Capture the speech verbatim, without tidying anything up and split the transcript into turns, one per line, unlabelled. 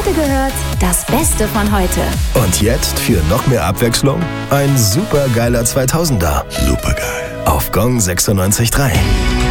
gerade gehört, das Beste von heute.
Und jetzt für noch mehr Abwechslung ein supergeiler zweitausender.
Supergeil.
Auf Gong sechsundneunzig Komma drei.